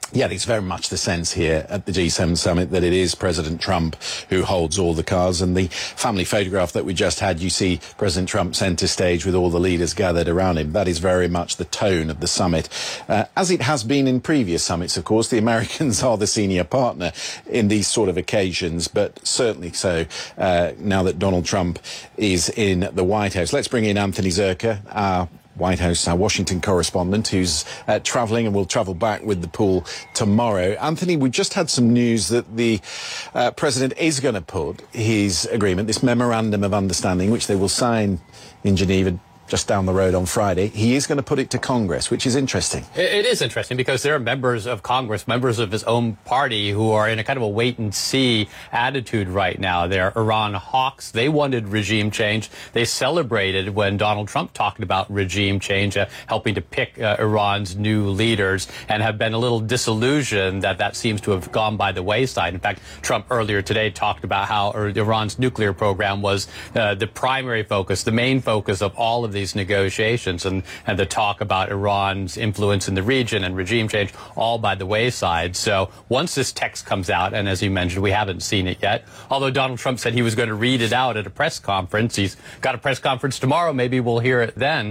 Yeah, it's very much the sense here at the G7 summit that it is President Trump who holds all the cards. And the family photograph that we just had, you see President Trump centre stage with all the leaders gathered around him. That is very much the tone of the summit. As it has been in previous summits, of course, the Americans are the senior partner in these sort of occasions, but certainly so now that Donald Trump is in the White House. Let's bring in Anthony Zurcher, our White House, our Washington correspondent, who's travelling and will travel back with the pool tomorrow. Anthony, we just had some news that the president is going to put his agreement, this memorandum of understanding, which they will sign in Geneva just down the road on Friday. He is going to put it to Congress, which is interesting. It is interesting because there are members of Congress, members of his own party, who are in a kind of a wait-and-see attitude right now. They're Iran hawks. They wanted regime change. They celebrated when Donald Trump talked about regime change, helping to pick Iran's new leaders, and have been a little disillusioned that that seems to have gone by the wayside. In fact, Trump earlier today talked about how Iran's nuclear program was the primary focus, the main focus of all of these negotiations, and the talk about Iran's influence in the region and regime change all by the wayside. So once this text comes out, and as you mentioned, we haven't seen it yet, although Donald Trump said he was going to read it out at a press conference. He's got a press conference tomorrow. Maybe we'll hear it then.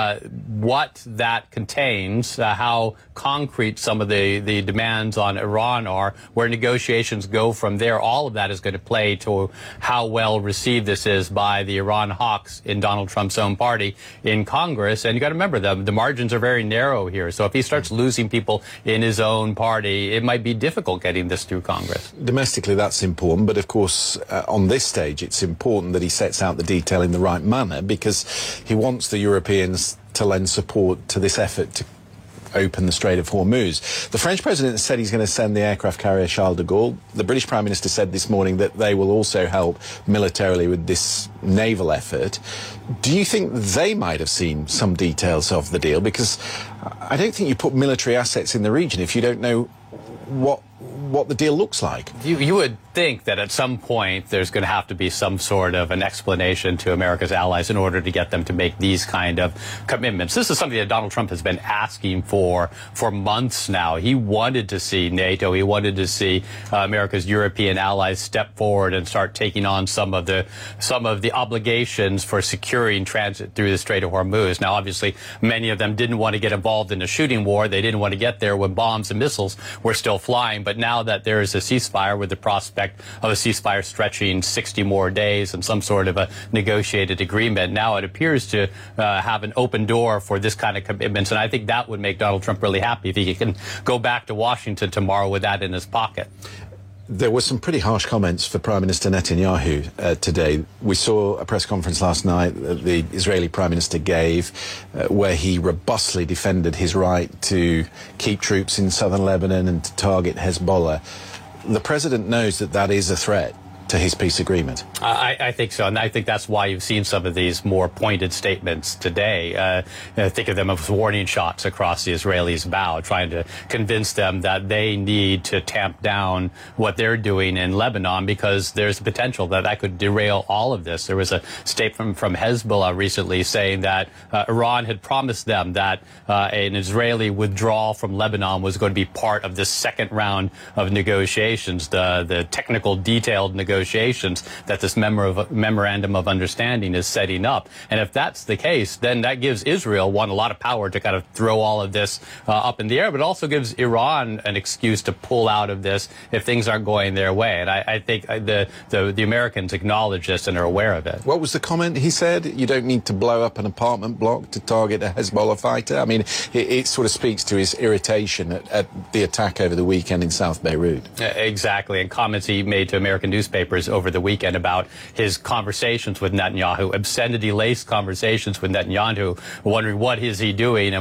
What that contains, how concrete some of the demands on Iran are, where negotiations go from there, all of that is going to play to how well received this is by the Iran hawks in Donald Trump's own party in Congress. And you got to remember, the margins are very narrow here. So if he starts losing people in his own party, it might be difficult getting this through Congress. Domestically, that's important. But of course, on this stage, it's important that he sets out the detail in the right manner, because he wants the Europeans to lend support to this effort to open the Strait of Hormuz. The French president said he's going to send the aircraft carrier Charles de Gaulle. The British Prime Minister said this morning that they will also help militarily with this naval effort. Do you think they might have seen some details of the deal? Because I don't think you put military assets in the region if you don't know what the deal looks like. You would think that at some point there's going to have to be some sort of an explanation to America's allies in order to get them to make these kind of commitments. This is something that Donald Trump has been asking for months now. He wanted to see NATO, he wanted to see America's European allies step forward and start taking on some of the obligations for securing transit through the Strait of Hormuz. Now, obviously, many of them didn't want to get involved in a shooting war. They didn't want to get there when bombs and missiles were still flying. But now that there is a ceasefire, with the prospect of a ceasefire stretching 60 more days and some sort of a negotiated agreement, now it appears to have an open door for this kind of commitments. And I think that would make Donald Trump really happy if he can go back to Washington tomorrow with that in his pocket. There were some pretty harsh comments for Prime Minister Netanyahu today. We saw a press conference last night that the Israeli Prime Minister gave where he robustly defended his right to keep troops in southern Lebanon and to target Hezbollah. The president knows that that is a threat to his peace agreement. I think so, and I think that's why you've seen some of these more pointed statements today. Think of them as warning shots across the Israelis' bow, trying to convince them that they need to tamp down what they're doing in Lebanon, because there's a potential that that could derail all of this. There was a statement from Hezbollah recently saying that Iran had promised them that an Israeli withdrawal from Lebanon was going to be part of this second round of negotiations, the technical, detailed negotiations that this memorandum of understanding is setting up. And if that's the case, then that gives Israel, a lot of power to kind of throw all of this up in the air, but also gives Iran an excuse to pull out of this if things aren't going their way. And I think the Americans acknowledge this and are aware of it. What was the comment he said? You don't need to blow up an apartment block to target a Hezbollah fighter. I mean, it sort of speaks to his irritation at the attack over the weekend in South Beirut. Exactly, and comments he made to American newspapers over the weekend about his conversations with Netanyahu, obscenity-laced conversations with Netanyahu, wondering what is he doing.